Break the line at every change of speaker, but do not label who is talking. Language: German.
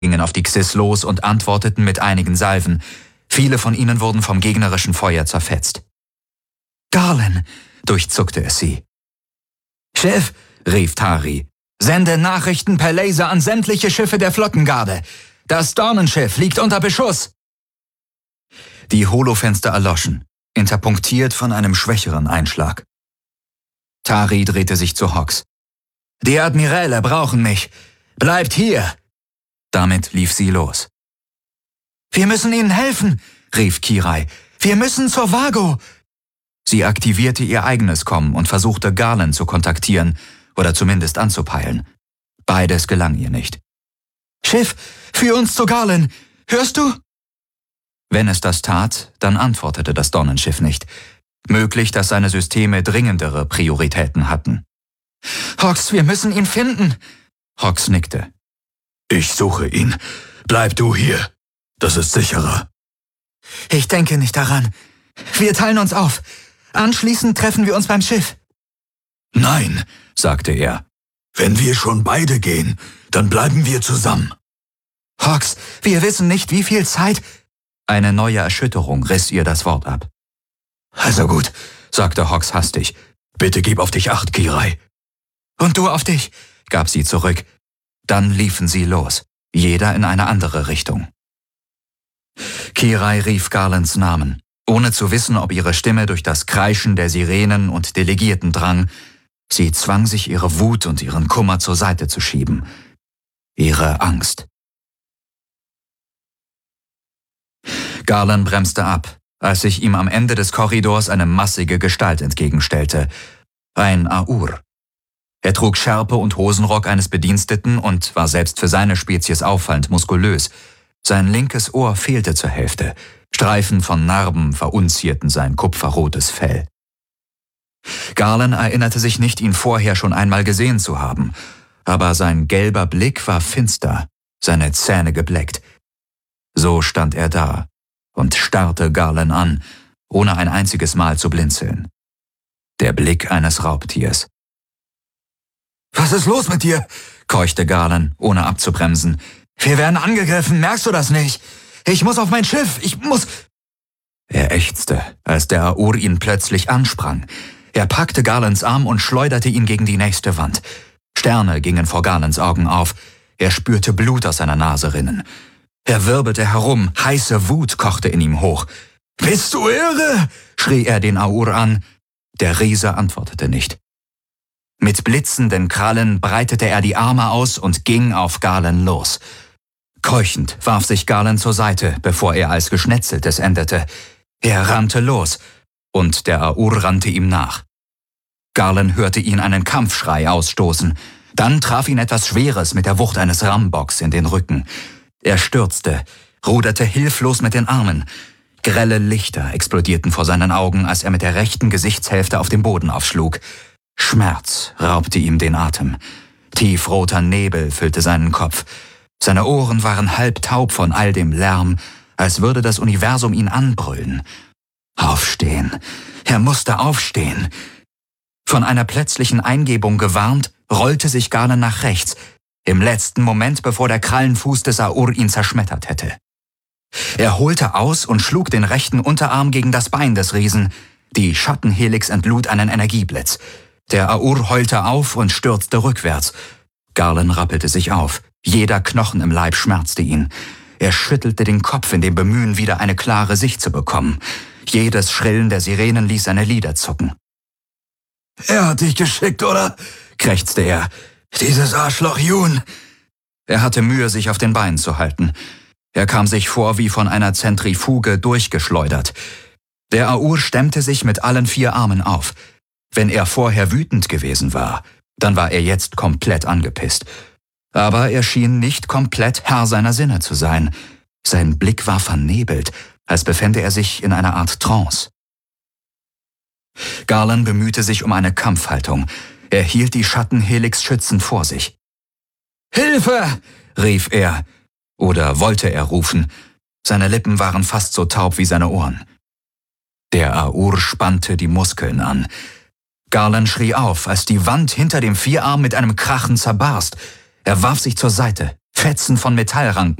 gingen auf die Xyz los und antworteten mit einigen Salven. Viele von ihnen wurden vom gegnerischen Feuer zerfetzt. »Garlen«, durchzuckte es sie. »Schiff«, rief Tari, »sende Nachrichten per Laser an sämtliche Schiffe der Flottengarde. Das Dornenschiff liegt unter Beschuss.« Die Holofenster erloschen, interpunktiert von einem schwächeren Einschlag. Tari drehte sich zu Hawks. »Die Admiräle brauchen mich. Bleibt hier!« Damit lief sie los. »Wir müssen ihnen helfen«, rief Kirai. »Wir müssen zur Vago!« Sie aktivierte ihr eigenes Comm und versuchte Garlen zu kontaktieren oder zumindest anzupeilen. Beides gelang ihr nicht. »Schiff, führ uns zu Garlen. Hörst du?« Wenn es das tat, dann antwortete das Dornenschiff nicht. Möglich, dass seine Systeme dringendere Prioritäten hatten. »Hawks, wir müssen ihn finden!« Hawks nickte.
»Ich suche ihn. Bleib du hier. Das ist sicherer.«
»Ich denke nicht daran. Wir teilen uns auf. Anschließend treffen wir uns beim Schiff.«
»Nein«, sagte er. »Wenn wir schon beide gehen, dann bleiben wir zusammen.«
»Hawks, wir wissen nicht, wie viel Zeit...«
Eine neue Erschütterung riss ihr das Wort ab.
»Also gut«, sagte Hawks hastig. »Bitte gib auf dich Acht, Kirai.«
»Und du auf dich«,
gab sie zurück. Dann liefen sie los, jeder in eine andere Richtung. Kirai rief Garlens Namen, ohne zu wissen, ob ihre Stimme durch das Kreischen der Sirenen und Delegierten drang. Sie zwang sich, ihre Wut und ihren Kummer zur Seite zu schieben. Ihre Angst. Garlen bremste ab, als sich ihm am Ende des Korridors eine massige Gestalt entgegenstellte. Ein Aur. Er trug Schärpe und Hosenrock eines Bediensteten und war selbst für seine Spezies auffallend muskulös. Sein linkes Ohr fehlte zur Hälfte. Streifen von Narben verunzierten sein kupferrotes Fell. Garlen erinnerte sich nicht, ihn vorher schon einmal gesehen zu haben, aber sein gelber Blick war finster, seine Zähne gebleckt. So stand er da und starrte Garlen an, ohne ein einziges Mal zu blinzeln. Der Blick eines Raubtiers.
»Was ist los mit dir?« keuchte Garlen, ohne abzubremsen. »Wir werden angegriffen, merkst du das nicht? Ich muss auf mein Schiff, ich muss...«
Er ächzte, als der Aur ihn plötzlich ansprang. Er packte Garlens Arm und schleuderte ihn gegen die nächste Wand. Sterne gingen vor Garlens Augen auf. Er spürte Blut aus seiner Nase rinnen. Er wirbelte herum, heiße Wut kochte in ihm hoch.
»Bist du irre?«
schrie er den Aur an. Der Riese antwortete nicht. Mit blitzenden Krallen breitete er die Arme aus und ging auf Garlen los. Keuchend warf sich Garlen zur Seite, bevor er als Geschnetzeltes endete. Er rannte los, und der Aur rannte ihm nach. Garlen hörte ihn einen Kampfschrei ausstoßen. Dann traf ihn etwas Schweres mit der Wucht eines Rambocks in den Rücken. Er stürzte, ruderte hilflos mit den Armen. Grelle Lichter explodierten vor seinen Augen, als er mit der rechten Gesichtshälfte auf den Boden aufschlug. Schmerz raubte ihm den Atem. Tiefroter Nebel füllte seinen Kopf. Seine Ohren waren halb taub von all dem Lärm, als würde das Universum ihn anbrüllen. Aufstehen. Er musste aufstehen. Von einer plötzlichen Eingebung gewarnt, rollte sich Garlen nach rechts, im letzten Moment, bevor der Krallenfuß des Aur ihn zerschmettert hätte. Er holte aus und schlug den rechten Unterarm gegen das Bein des Riesen. Die Schattenhelix entlud einen Energieblitz. Der Aur heulte auf und stürzte rückwärts. Garlen rappelte sich auf. Jeder Knochen im Leib schmerzte ihn. Er schüttelte den Kopf in dem Bemühen, wieder eine klare Sicht zu bekommen. Jedes Schrillen der Sirenen ließ seine Lider zucken.
»Er hat dich geschickt, oder?« krächzte er. »Dieses Arschloch Jun!«
Er hatte Mühe, sich auf den Beinen zu halten. Er kam sich vor wie von einer Zentrifuge durchgeschleudert. Der Aur stemmte sich mit allen 4 Armen auf. Wenn er vorher wütend gewesen war, dann war er jetzt komplett angepisst. Aber er schien nicht komplett Herr seiner Sinne zu sein. Sein Blick war vernebelt, als befände er sich in einer Art Trance. Garlen bemühte sich um eine Kampfhaltung. Er hielt die Schattenhelix schützend vor sich.
»Hilfe!«
rief er. Oder wollte er rufen. Seine Lippen waren fast so taub wie seine Ohren. Der Aur spannte die Muskeln an. Garlen schrie auf, als die Wand hinter dem Vierarm mit einem Krachen zerbarst. Er warf sich zur Seite, Fetzen von Metall rankten